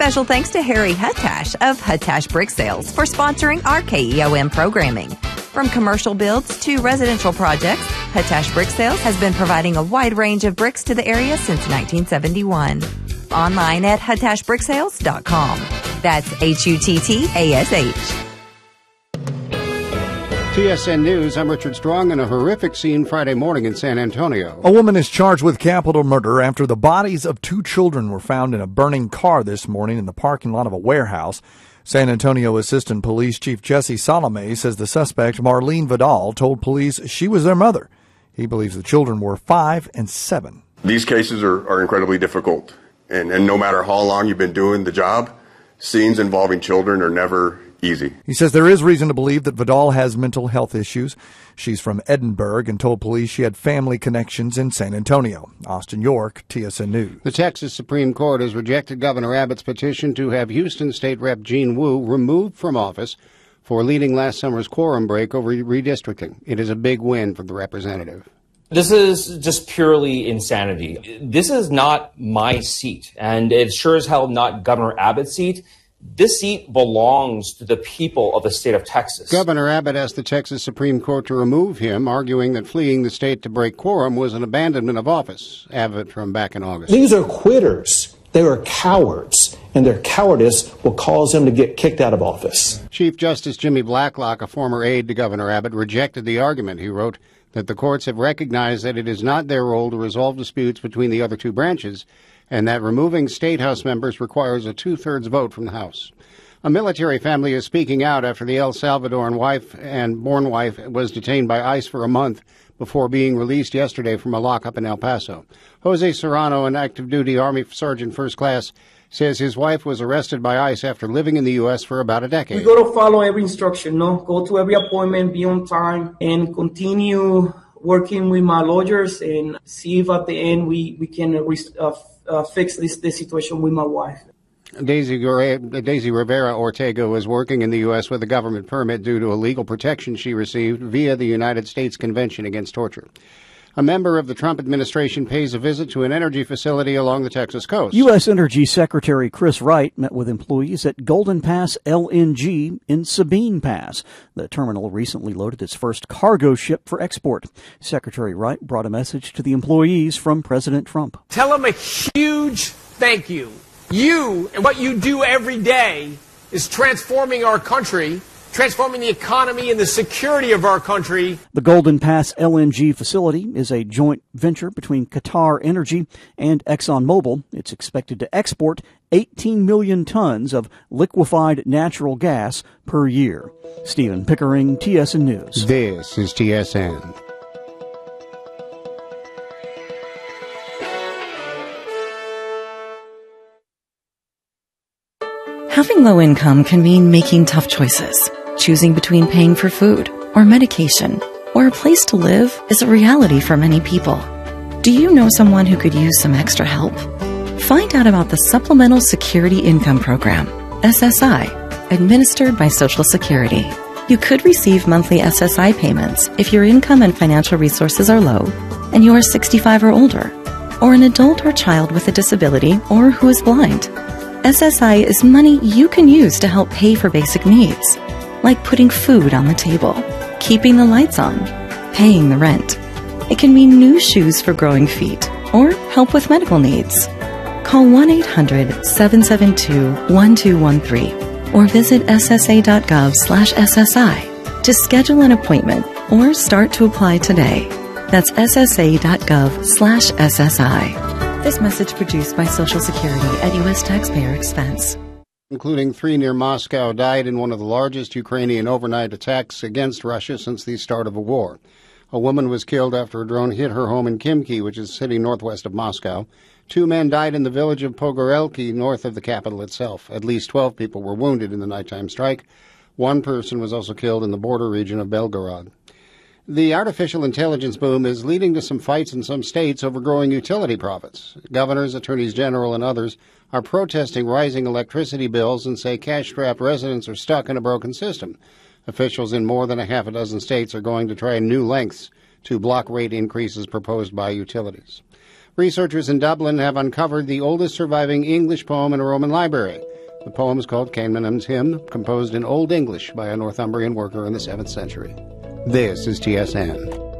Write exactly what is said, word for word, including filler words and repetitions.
Special thanks to Harry Huttash of Huttash Brick Sales for sponsoring our K E O M programming. From commercial builds to residential projects, Huttash Brick Sales has been providing a wide range of bricks to the area since nineteen seventy-one. Online at huttash brick sales dot com. That's H U T T A S H. T S N News, I'm Richard Strong in a horrific scene Friday morning in San Antonio. A woman is charged with capital murder after the bodies of two children were found in a burning car this morning in the parking lot of a warehouse. San Antonio Assistant Police Chief Jesse Salome says the suspect, Marlene Vidal, told police she was their mother. He believes the children were five and seven. These cases are, are incredibly difficult, and, and no matter how long you've been doing the job, scenes involving children are never easy. He says there is reason to believe that Vidal has mental health issues. She's from Edinburgh and told police she had family connections in San Antonio. Austin York, T S N News. The Texas Supreme Court has rejected Governor Abbott's petition to have Houston State Rep Gene Wu removed from office for leading last summer's quorum break over redistricting. It is a big win for the representative. This is just purely insanity. This is not my seat, and it's sure as hell not Governor Abbott's seat. This seat belongs to the people of the state of Texas. Governor Abbott asked the Texas Supreme Court to remove him, arguing that fleeing the state to break quorum was an abandonment of office. Abbott from back in August. These are quitters. They are cowards, and their cowardice will cause them to get kicked out of office. Chief Justice Jimmy Blacklock, a former aide to Governor Abbott, rejected the argument. He wrote that the courts have recognized that it is not their role to resolve disputes between the other two branches, and that removing State House members requires a two-thirds vote from the House. A military family is speaking out after the El Salvadoran wife and born wife was detained by ICE for a month before being released yesterday from a lockup in El Paso. Jose Serrano, an active-duty Army Sergeant First Class, says his wife was arrested by ICE after living in the U S for about a decade. We got to follow every instruction, no? Go to every appointment, be on time, and continue working with my lawyers and see if at the end we, we can uh, uh, fix this, this situation with my wife. Daisy, Daisy Rivera Ortega was working in the U S with a government permit due to a legal protection she received via the United States Convention Against Torture. A member of the Trump administration pays a visit to an energy facility along the Texas coast. U S. Energy Secretary Chris Wright met with employees at Golden Pass L N G in Sabine Pass. The terminal recently loaded its first cargo ship for export. Secretary Wright brought a message to the employees from President Trump. Tell them a huge thank you. You and what you do every day is transforming our country, transforming the economy and the security of our country. The Golden Pass L N G facility is a joint venture between Qatar Energy and ExxonMobil. It's expected to export eighteen million tons of liquefied natural gas per year. Stephen Pickering, T S N News. This is T S N. Having low income can mean making tough choices. Choosing between paying for food or medication or a place to live is a reality for many people. Do you know someone who could use some extra help? Find out about the Supplemental Security Income Program, S S I, administered by Social Security. You could receive monthly S S I payments if your income and financial resources are low and you are sixty-five or older, or an adult or child with a disability or who is blind. S S I is money you can use to help pay for basic needs, like putting food on the table, keeping the lights on, paying the rent. It can mean new shoes for growing feet or help with medical needs. Call one eight hundred seven seven two one two one three or visit S S A dot gov slash S S I to schedule an appointment or start to apply today. That's S S A dot gov slash S S I. This message produced by Social Security at U S taxpayer expense. Including three near Moscow, died in one of the largest Ukrainian overnight attacks against Russia since the start of the war. A woman was killed after a drone hit her home in Khimki, which is sitting northwest of Moscow. Two men died in the village of Pogorelki, north of the capital itself. At least twelve people were wounded in the nighttime strike. One person was also killed in the border region of Belgorod. The artificial intelligence boom is leading to some fights in some states over growing utility profits. Governors, attorneys general, and others are protesting rising electricity bills and say cash-strapped residents are stuck in a broken system. Officials in more than a half a dozen states are going to try new lengths to block rate increases proposed by utilities. Researchers in Dublin have uncovered the oldest surviving English poem in a Roman library. The poem is called Caineman's Hymn, composed in Old English by a Northumbrian worker in the seventh century. This is T S N.